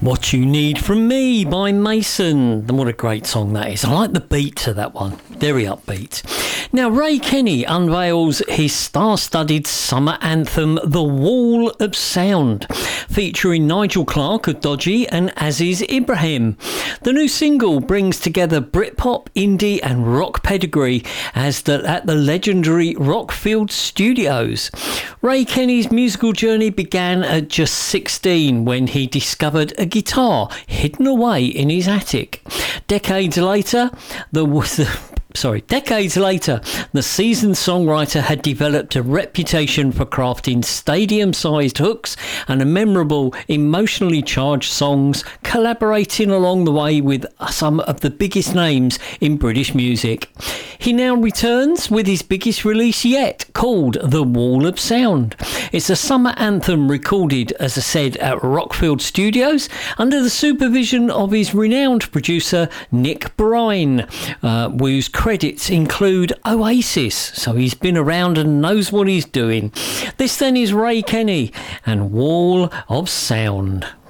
What You Need From Me by Mason. And what a great song that is. I like the beat to that one. Very upbeat. Now, Ray Kenny unveils his star-studded summer anthem, The Wall of Sound, featuring Nigel Clark of Dodgy and Aziz Ibrahim. The new single brings together Britpop, indie and rock pedigree at the legendary Rockfield Studios. Ray Kenny's musical journey began at just 16 when he discovered a guitar hidden away in his attic. Decades later, the seasoned songwriter had developed a reputation for crafting stadium-sized hooks and memorable, emotionally charged songs, collaborating along the way with some of the biggest names in British music. He now returns with his biggest release yet, called The Wall of Sound. It's a summer anthem recorded, as I said, at Rockfield Studios under the supervision of his renowned producer Nick Brine, whose credits include Oasis, so he's been around and knows what he's doing. This then is Ray Kenny and Wall of Sound.